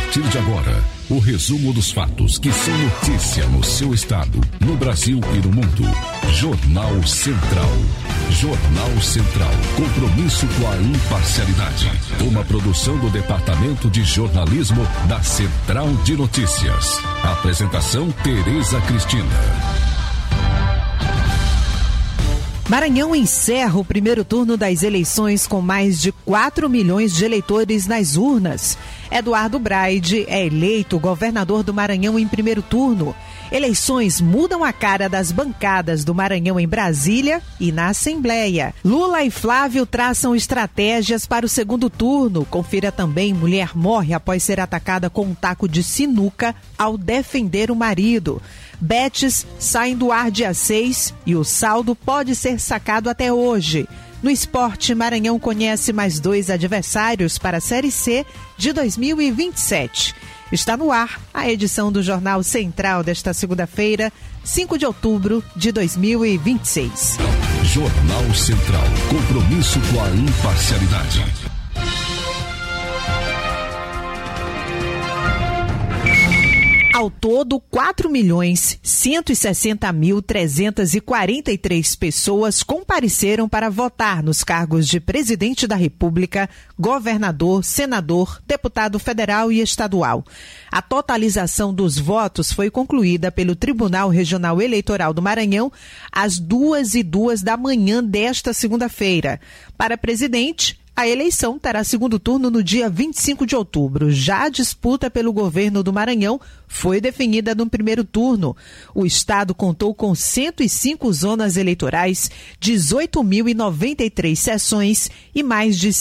partir de agora, o resumo dos fatos que são notícia no seu estado, no Brasil e no mundo. Jornal Central. Jornal Central. Compromisso com a imparcialidade. Uma produção do Departamento de Jornalismo da Central de Notícias. Apresentação Tereza Cristina. Maranhão encerra o primeiro turno das eleições com mais de 4 milhões de eleitores nas urnas. Eduardo Braide é eleito governador do Maranhão em primeiro turno. Eleições mudam a cara das bancadas do Maranhão em Brasília e na Assembleia. Lula e Flávio traçam estratégias para o segundo turno. Confira também: mulher morre após ser atacada com um taco de sinuca ao defender o marido. Bets saem do ar dia 6 e o saldo pode ser sacado até hoje. No esporte, Maranhão conhece mais 2 adversários para a Série C de 2027. Está no ar a edição do Jornal Central desta segunda-feira, 5 de outubro de 2026. Jornal Central. Compromisso com a imparcialidade. Ao todo, 4.160.343 pessoas compareceram para votar nos cargos de presidente da República, governador, senador, deputado federal e estadual. A totalização dos votos foi concluída pelo Tribunal Regional Eleitoral do Maranhão às 2:02 da manhã desta segunda-feira. Para presidente, a eleição terá segundo turno no dia 25 de outubro. Já a disputa pelo governo do Maranhão foi definida no primeiro turno. O estado contou com 105 zonas eleitorais, 18.093 sessões e mais de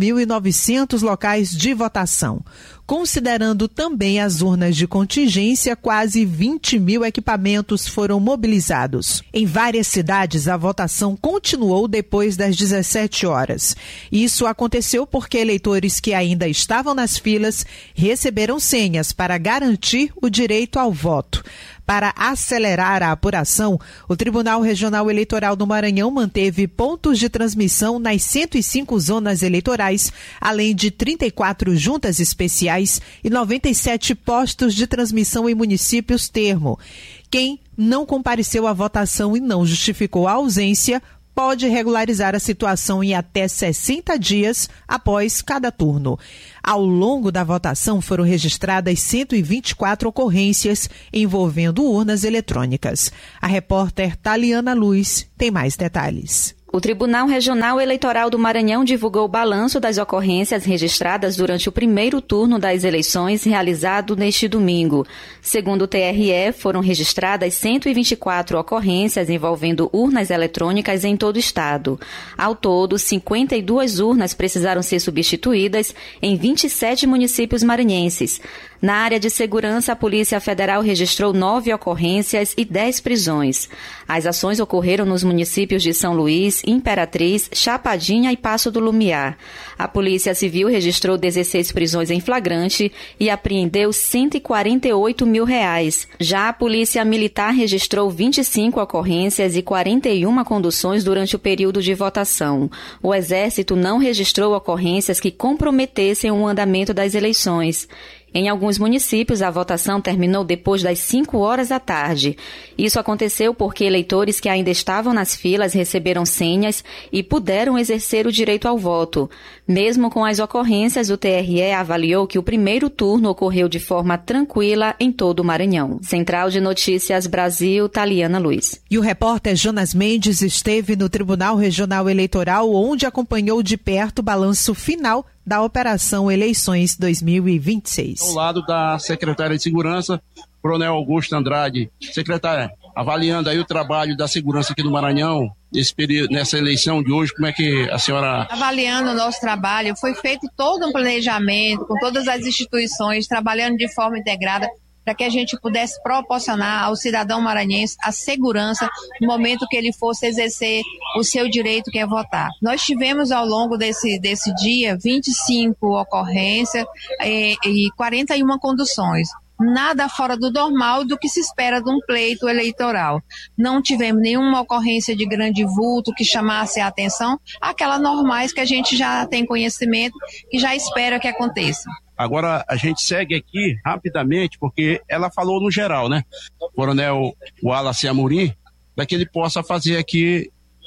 5.900 locais de votação. Considerando também as urnas de contingência, quase 20 mil equipamentos foram mobilizados. Em várias cidades, a votação continuou depois das 17 horas. Isso aconteceu porque eleitores que ainda estavam nas filas receberam senhas para garantir o direito ao voto. Para acelerar a apuração, o Tribunal Regional Eleitoral do Maranhão manteve pontos de transmissão nas 105 zonas eleitorais, além de 34 juntas especiais e 97 postos de transmissão em municípios termo. Quem não compareceu à votação e não justificou a ausência pode regularizar a situação em até 60 dias após cada turno. Ao longo da votação foram registradas 124 ocorrências envolvendo urnas eletrônicas. A repórter Taliana Luz tem mais detalhes. O Tribunal Regional Eleitoral do Maranhão divulgou o balanço das ocorrências registradas durante o primeiro turno das eleições realizado neste domingo. Segundo o TRE, foram registradas 124 ocorrências envolvendo urnas eletrônicas em todo o estado. Ao todo, 52 urnas precisaram ser substituídas em 27 municípios maranhenses. Na área de segurança, a Polícia Federal registrou 9 ocorrências e 10 prisões. As ações ocorreram nos municípios de São Luís, Imperatriz, Chapadinha e Passo do Lumiar. A Polícia Civil registrou 16 prisões em flagrante e apreendeu R$148 mil. Já a Polícia Militar registrou 25 ocorrências e 41 conduções durante o período de votação. O Exército não registrou ocorrências que comprometessem o andamento das eleições. Em alguns municípios, a votação terminou depois das 5 horas da tarde. Isso aconteceu porque eleitores que ainda estavam nas filas receberam senhas e puderam exercer o direito ao voto. Mesmo com as ocorrências, o TRE avaliou que o primeiro turno ocorreu de forma tranquila em todo o Maranhão. Central de Notícias Brasil, Taliana Luz. E o repórter Jonas Mendes esteve no Tribunal Regional Eleitoral, onde acompanhou de perto o balanço final da Operação Eleições 2026. Ao lado da secretária de Segurança, Coronel Augusto Andrade. Secretária, avaliando aí o trabalho da segurança aqui no Maranhão, nessa eleição de hoje, como é que a senhora... Avaliando o nosso trabalho, foi feito todo um planejamento com todas as instituições, trabalhando de forma integrada, para que a gente pudesse proporcionar ao cidadão maranhense a segurança no momento que ele fosse exercer o seu direito, que é votar. Nós tivemos ao longo desse dia 25 ocorrências e 41 conduções. Nada fora do normal do que se espera de um pleito eleitoral. Não tivemos nenhuma ocorrência de grande vulto que chamasse a atenção, aquelas normais que a gente já tem conhecimento, que já espera que aconteça. Agora a gente segue aqui rapidamente, porque ela falou no geral, né? Coronel Wallace Amorim, para que ele possa fazer aqui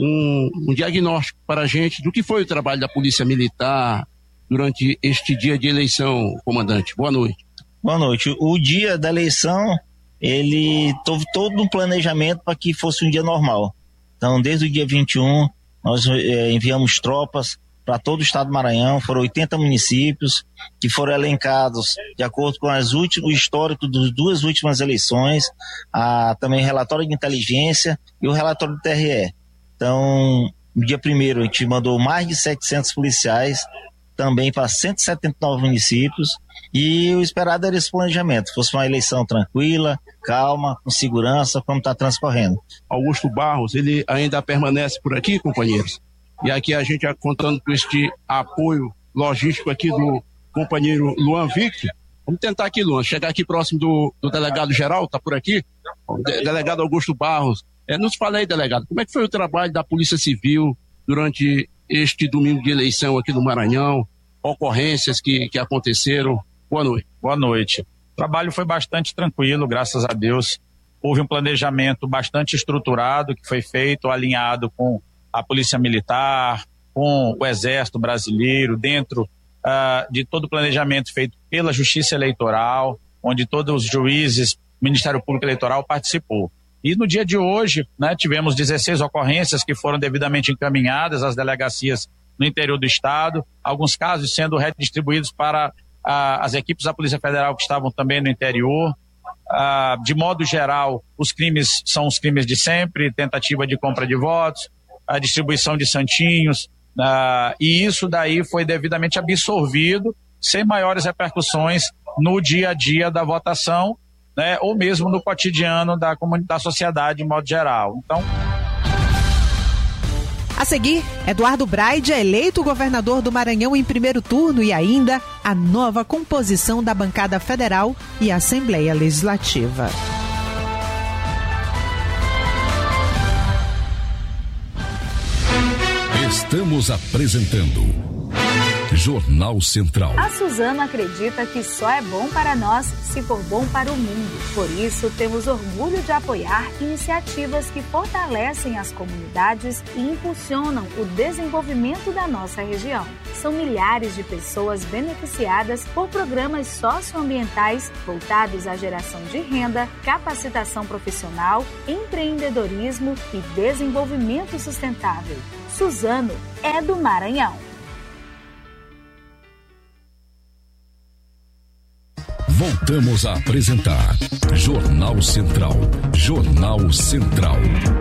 um diagnóstico para a gente do que foi o trabalho da Polícia Militar durante este dia de eleição, comandante. Boa noite. Boa noite. O dia da eleição, ele teve todo um planejamento para que fosse um dia normal. Então, desde o dia 21, nós enviamos tropas para todo o estado do Maranhão. Foram 80 municípios que foram elencados de acordo com o histórico das duas últimas eleições, também relatório de inteligência e o relatório do TRE. Então, no dia 1º, a gente mandou mais de 700 policiais também para 179 municípios, e o esperado era esse planejamento, fosse uma eleição tranquila, calma, com segurança, como está transcorrendo. Augusto Barros, ele ainda permanece por aqui, companheiros? E aqui a gente contando com este apoio logístico aqui do companheiro Luan Victor. Vamos tentar aqui, Luan, chegar aqui próximo do delegado geral, tá por aqui? O delegado Augusto Barros. Nos fala aí, delegado, como é que foi o trabalho da Polícia Civil durante este domingo de eleição aqui no Maranhão, ocorrências que aconteceram? Boa noite. Boa noite. O trabalho foi bastante tranquilo, graças a Deus. Houve um planejamento bastante estruturado que foi feito, alinhado com a Polícia Militar, com o Exército Brasileiro, dentro de todo o planejamento feito pela Justiça Eleitoral, onde todos os juízes, o Ministério Público Eleitoral participou. E no dia de hoje, né, tivemos 16 ocorrências que foram devidamente encaminhadas às delegacias no interior do estado, alguns casos sendo redistribuídos para as equipes da Polícia Federal que estavam também no interior. De modo geral, os crimes são os crimes de sempre, tentativa de compra de votos, a distribuição de santinhos, e isso daí foi devidamente absorvido, sem maiores repercussões no dia a dia da votação, né, ou mesmo no cotidiano da sociedade de modo geral. Então, a seguir, Eduardo Braide é eleito governador do Maranhão em primeiro turno e ainda a nova composição da bancada federal e Assembleia Legislativa. Estamos apresentando Jornal Central. A Suzano acredita que só é bom para nós se for bom para o mundo. Por isso, temos orgulho de apoiar iniciativas que fortalecem as comunidades e impulsionam o desenvolvimento da nossa região. São milhares de pessoas beneficiadas por programas socioambientais voltados à geração de renda, capacitação profissional, empreendedorismo e desenvolvimento sustentável. Suzano é do Maranhão. Voltamos a apresentar Jornal Central. Jornal Central.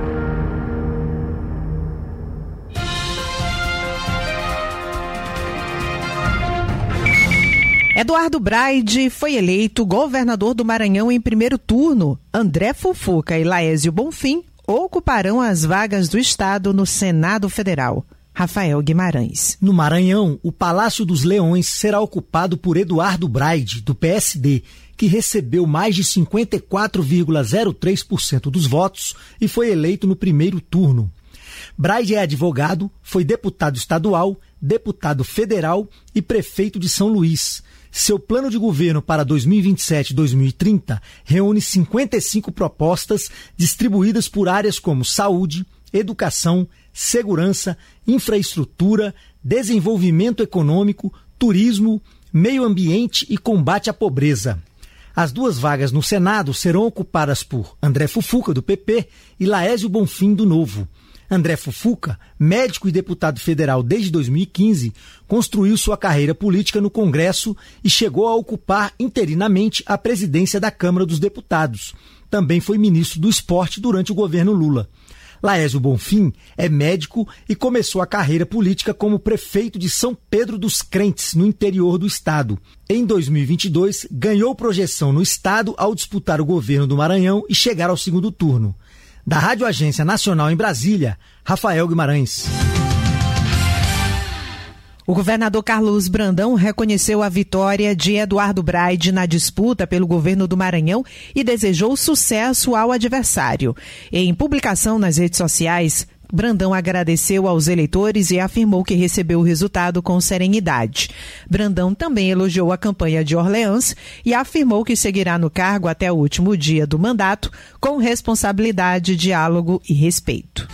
Eduardo Braide foi eleito governador do Maranhão em primeiro turno. André Fufuca e Laésio Bonfim ocuparão as vagas do Estado no Senado Federal. Rafael Guimarães. No Maranhão, o Palácio dos Leões será ocupado por Eduardo Braide, do PSD, que recebeu mais de 54,03% dos votos e foi eleito no primeiro turno. Braide é advogado, foi deputado estadual, deputado federal e prefeito de São Luís. Seu plano de governo para 2027 e 2030 reúne 55 propostas distribuídas por áreas como saúde, educação, segurança, infraestrutura, desenvolvimento econômico, turismo, meio ambiente e combate à pobreza. As duas vagas no Senado serão ocupadas por André Fufuca, do PP, e Laésio Bonfim, do Novo. André Fufuca, médico e deputado federal desde 2015, construiu sua carreira política no Congresso e chegou a ocupar interinamente a presidência da Câmara dos Deputados. Também foi ministro do Esporte durante o governo Lula. Laésio Bonfim é médico e começou a carreira política como prefeito de São Pedro dos Crentes, no interior do estado. Em 2022, ganhou projeção no estado ao disputar o governo do Maranhão e chegar ao segundo turno. Da Rádio Agência Nacional em Brasília, Rafael Guimarães. O governador Carlos Brandão reconheceu a vitória de Eduardo Braide na disputa pelo governo do Maranhão e desejou sucesso ao adversário. Em publicação nas redes sociais, Brandão agradeceu aos eleitores e afirmou que recebeu o resultado com serenidade. Brandão também elogiou a campanha de Orleans e afirmou que seguirá no cargo até o último dia do mandato, com responsabilidade, diálogo e respeito.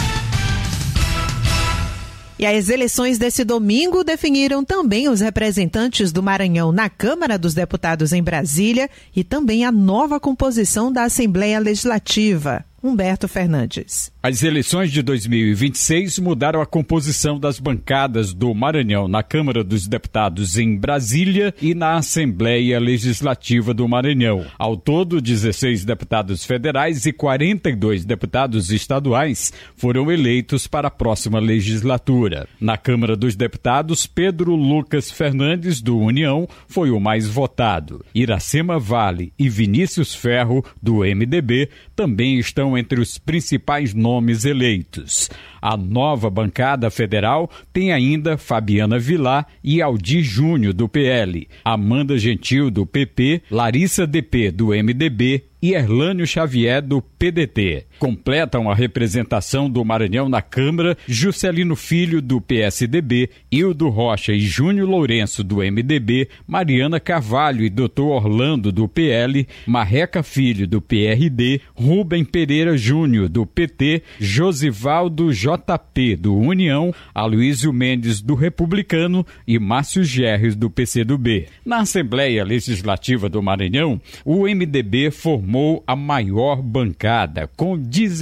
E as eleições desse domingo definiram também os representantes do Maranhão na Câmara dos Deputados em Brasília e também a nova composição da Assembleia Legislativa. Humberto Fernandes. As eleições de 2026 mudaram a composição das bancadas do Maranhão na Câmara dos Deputados em Brasília e na Assembleia Legislativa do Maranhão. Ao todo, 16 deputados federais e 42 deputados estaduais foram eleitos para a próxima legislatura. Na Câmara dos Deputados, Pedro Lucas Fernandes, do União, foi o mais votado. Iracema Vale e Vinícius Ferro, do MDB, também estão entre os principais nomes eleitos. A nova bancada federal tem ainda Fabiana Vilar e Aldir Júnior, do PL, Amanda Gentil, do PP, Larissa DP, do MDB e Erlânio Xavier, do PDT. Completam a representação do Maranhão na Câmara Juscelino Filho, do PSDB, Hildo Rocha e Júnior Lourenço, do MDB, Mariana Carvalho e Dr. Orlando, do PL, Marreca Filho, do PRD, Rubem Pereira Júnior, do PT, Josivaldo JP, do União, Aloysio Mendes, do Republicano e Márcio Gerres, do PCdoB. Na Assembleia Legislativa do Maranhão, o MDB formou a maior bancada, com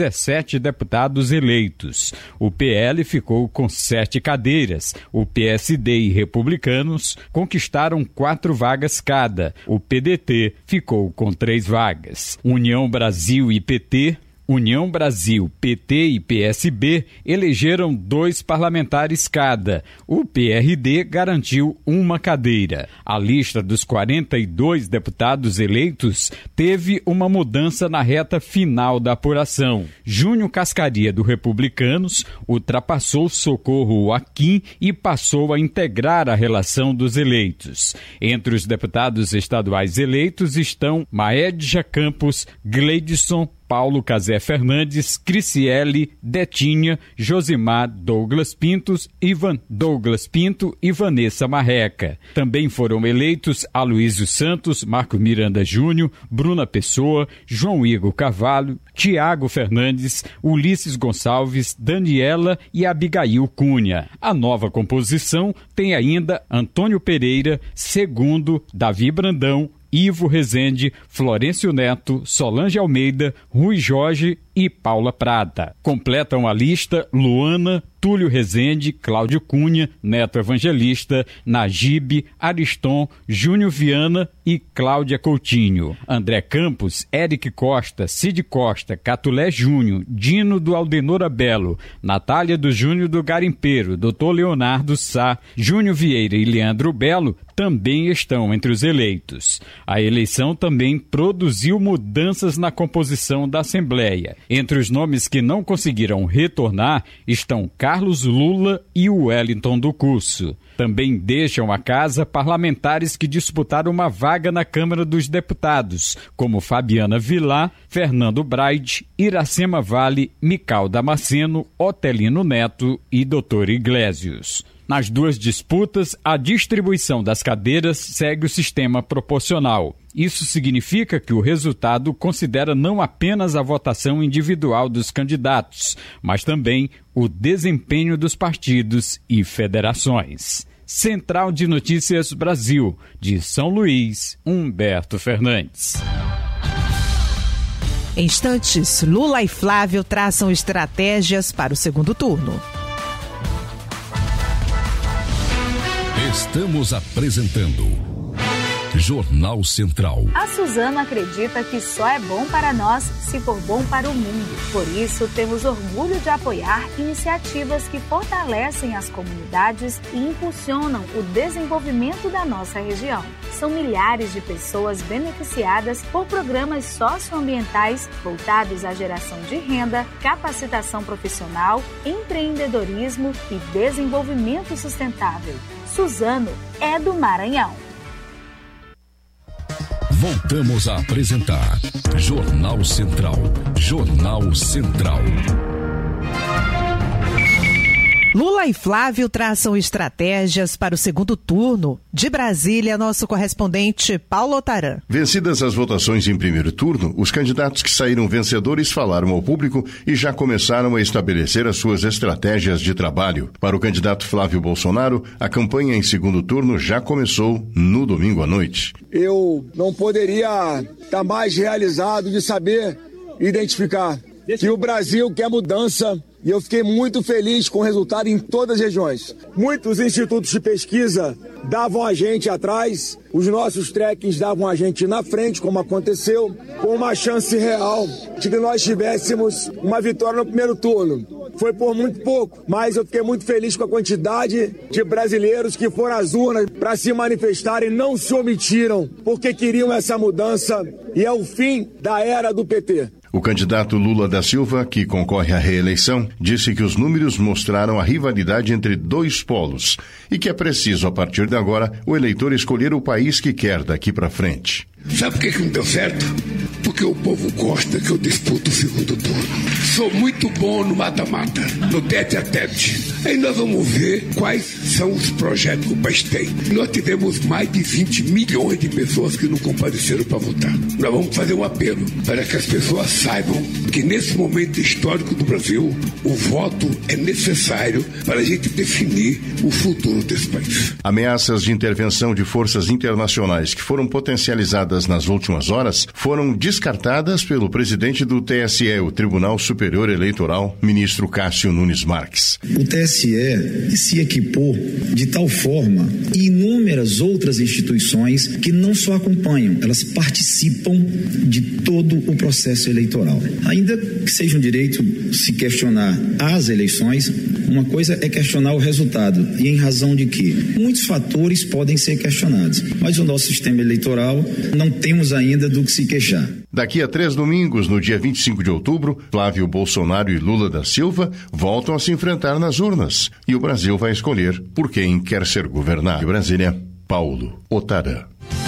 17 deputados eleitos. O PL ficou com 7 cadeiras. O PSD e Republicanos conquistaram 4 vagas cada. O PDT ficou com 3 vagas. União Brasil e PT... União Brasil, PT e PSB elegeram 2 parlamentares cada. O PRD garantiu 1 cadeira. A lista dos 42 deputados eleitos teve uma mudança na reta final da apuração. Júnior Cascaria, do Republicanos, ultrapassou Socorro Aquim e passou a integrar a relação dos eleitos. Entre os deputados estaduais eleitos estão Maedja Campos, Gleidson, Paulo Cazé Fernandes, Criciele, Detinha, Josimar Douglas Pintos, Ivan Douglas Pinto e Vanessa Marreca. Também foram eleitos Aloysio Santos, Marco Miranda Júnior, Bruna Pessoa, João Igor Carvalho, Tiago Fernandes, Ulisses Gonçalves, Daniela e Abigail Cunha. A nova composição tem ainda Antônio Pereira, Segundo, Davi Brandão, Ivo Rezende, Florencio Neto, Solange Almeida, Rui Jorge e Paula Prata. Completam a lista Luana, Túlio Rezende, Cláudio Cunha, Neto Evangelista, Najib, Ariston, Júnior Viana e Cláudia Coutinho. André Campos, Eric Costa, Cid Costa, Catulé Júnior, Dino do Aldenora Belo, Natália do Júnior do Garimpeiro, Dr. Leonardo Sá, Júnior Vieira e Leandro Belo também estão entre os eleitos. A eleição também produziu mudanças na composição da Assembleia. Entre os nomes que não conseguiram retornar estão Carlos Lula e Wellington do Curso. Também deixam a casa parlamentares que disputaram uma vaga na Câmara dos Deputados, como Fabiana Vilar, Fernando Braide, Iracema Vale, Mical Damasceno, Otelino Neto e Dr. Iglesias. Nas 2 disputas, a distribuição das cadeiras segue o sistema proporcional. Isso significa que o resultado considera não apenas a votação individual dos candidatos, mas também o desempenho dos partidos e federações. Central de Notícias Brasil, de São Luís, Humberto Fernandes. Em instantes, Lula e Flávio traçam estratégias para o segundo turno. Estamos apresentando Jornal Central. A Suzano acredita que só é bom para nós se for bom para o mundo. Por isso, temos orgulho de apoiar iniciativas que fortalecem as comunidades e impulsionam o desenvolvimento da nossa região. São milhares de pessoas beneficiadas por programas socioambientais voltados à geração de renda, capacitação profissional, empreendedorismo e desenvolvimento sustentável. Suzano é do Maranhão. Voltamos a apresentar Jornal Central. Jornal Central. Lula e Flávio traçam estratégias para o segundo turno. De Brasília, nosso correspondente Paulo Otaran. Vencidas as votações em primeiro turno, os candidatos que saíram vencedores falaram ao público e já começaram a estabelecer as suas estratégias de trabalho. Para o candidato Flávio Bolsonaro, a campanha em segundo turno já começou no domingo à noite. Eu não poderia estar mais realizado de saber identificar que o Brasil quer mudança. E eu fiquei muito feliz com o resultado em todas as regiões. Muitos institutos de pesquisa davam a gente atrás, os nossos trackings davam a gente na frente, como aconteceu, com uma chance real de que nós tivéssemos uma vitória no primeiro turno. Foi por muito pouco, mas eu fiquei muito feliz com a quantidade de brasileiros que foram às urnas para se manifestarem, não se omitiram, porque queriam essa mudança e é o fim da era do PT. O candidato Lula da Silva, que concorre à reeleição, disse que os números mostraram a rivalidade entre dois polos e que é preciso, a partir de agora, o eleitor escolher o país que quer daqui para frente. Sabe por que não deu certo? Porque o povo gosta que eu disputo o segundo turno. Sou muito bom no mata-mata, no tete-a-tete. Aí nós vamos ver quais são os projetos que o país tem. Nós tivemos mais de 20 milhões de pessoas que não compareceram para votar. Nós vamos fazer um apelo para que as pessoas saibam que nesse momento histórico do Brasil, o voto é necessário para a gente definir o futuro desse país. Ameaças de intervenção de forças internacionais que foram potencializadas nas últimas horas foram descartadas pelo presidente do TSE, o Tribunal Superior Eleitoral, ministro Cássio Nunes Marques. O TSE se equipou de tal forma e inúmeras outras instituições que não só acompanham, elas participam de todo o processo eleitoral. Ainda que seja um direito se questionar as eleições, uma coisa é questionar o resultado. E em razão de quê? Muitos fatores podem ser questionados, mas o nosso sistema eleitoral não temos ainda do que se queixar. Daqui a 3 domingos, no dia 25 de outubro, Flávio Bolsonaro e Lula da Silva voltam a se enfrentar nas urnas. E o Brasil vai escolher por quem quer ser governado. De Brasília, Paulo Otaran.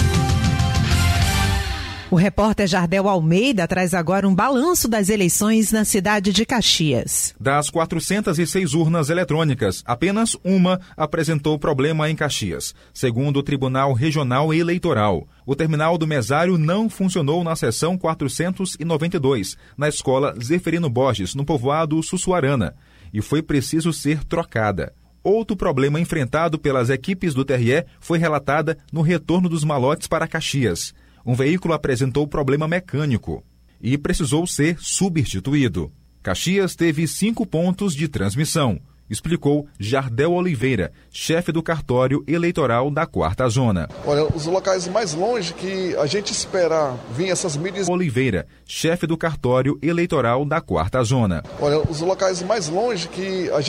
O repórter Jardel Almeida traz agora um balanço das eleições na cidade de Caxias. Das 406 urnas eletrônicas, apenas uma apresentou problema em Caxias, segundo o Tribunal Regional Eleitoral. O terminal do mesário não funcionou na seção 492, na escola Zeferino Borges, no povoado Sussuarana, e foi preciso ser trocada. Outro problema enfrentado pelas equipes do TRE foi relatada no retorno dos malotes para Caxias. Um veículo apresentou problema mecânico e precisou ser substituído. Caxias teve 5 pontos de transmissão, explicou Jardel Oliveira, chefe do cartório eleitoral da 4ª Zona. Olha, os locais mais longe que a gente esperar vir essas mídias... Oliveira, chefe do cartório eleitoral da 4ª Zona. Olha, os locais mais longe que a gente...